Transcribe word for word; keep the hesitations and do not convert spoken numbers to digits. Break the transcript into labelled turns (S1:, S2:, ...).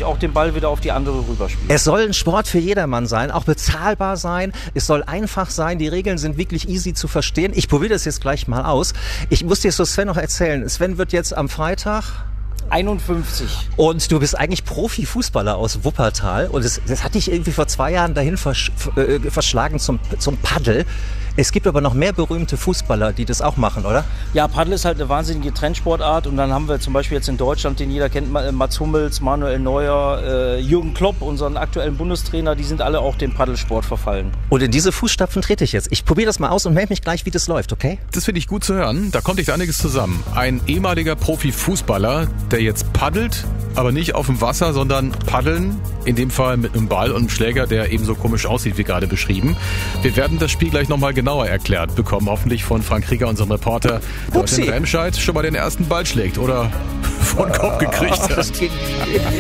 S1: natürlich auch den Ball wieder auf die andere rüberspielen.
S2: Es soll ein Sport für jedermann sein, auch bezahlbar sein. Es soll einfach sein. Die Regeln sind wirklich easy zu verstehen. Ich probiere das jetzt gleich mal aus. Ich muss dir so Sven noch erzählen. Sven wird jetzt am Freitag
S1: einundfünfzig.
S2: Und du bist eigentlich Profifußballer aus Wuppertal. Und das, das hatte ich irgendwie vor zwei Jahren dahin versch äh, verschlagen zum, zum Paddel. Es gibt aber noch mehr berühmte Fußballer, die das auch machen, oder?
S1: Ja, Paddel ist halt eine wahnsinnige Trendsportart. Und dann haben wir zum Beispiel jetzt in Deutschland, den jeder kennt, Mats Hummels, Manuel Neuer, äh, Jürgen Klopp, unseren aktuellen Bundestrainer, die sind alle auch dem Paddelsport verfallen.
S2: Und in diese Fußstapfen trete ich jetzt. Ich probiere das mal aus und melde mich gleich, wie das läuft, okay?
S3: Das finde ich gut zu hören. Da kommt echt einiges zusammen. Ein ehemaliger Profifußballer, der jetzt paddelt, aber nicht auf dem Wasser, sondern paddeln. In dem Fall mit einem Ball und einem Schläger, der ebenso komisch aussieht, wie gerade beschrieben. Wir werden das Spiel gleich nochmal genauer erklärt bekommen. Hoffentlich von Frank Krieger, unserem Reporter, der in Remscheid schon mal den ersten Ball schlägt oder vor den Kopf gekriegt hat.